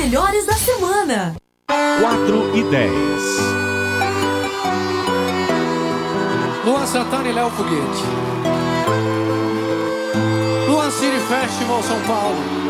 melhores da semana. 4:10. Luan Santana e Léo Foguete. Luan City Festival São Paulo.